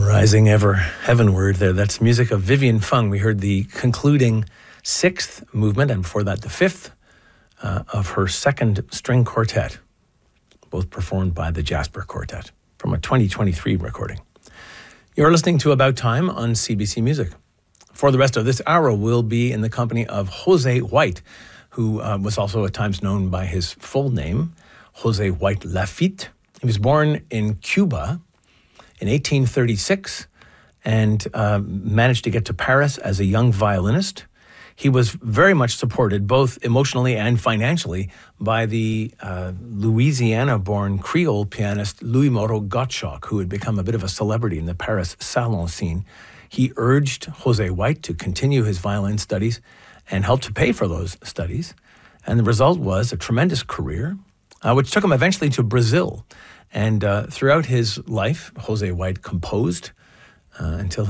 Rising ever heavenward there. That's music of Vivian Fung. We heard the concluding sixth movement, and before that the fifth of her second string quartet, both performed by the Jasper Quartet from a 2023 recording. You're listening to About Time on CBC Music. For the rest of this hour, we'll be in the company of Jose White, who was also at times known by his full name, Jose White Lafitte. He was born in Cuba in 1836 and managed to get to Paris as a young violinist. He was very much supported, both emotionally and financially, by the Louisiana-born Creole pianist Louis Moreau Gottschalk, who had become a bit of a celebrity in the Paris salon scene. He urged Jose White to continue his violin studies and helped to pay for those studies. And the result was a tremendous career, which took him eventually to Brazil. And throughout his life, Jose White composed until